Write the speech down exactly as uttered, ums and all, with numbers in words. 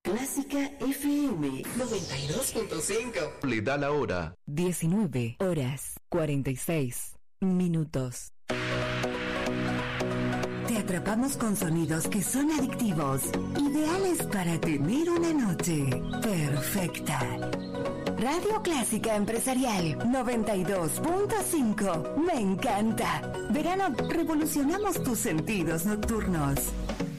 Clásica F M noventa y dos punto cinco. Le da la hora. diecinueve horas cuarenta y seis minutos. Te atrapamos con sonidos que son adictivos, ideales para tener una noche perfecta. Radio Clásica Empresarial noventa y dos punto cinco. Me encanta. Verano, revolucionamos tus sentidos nocturnos.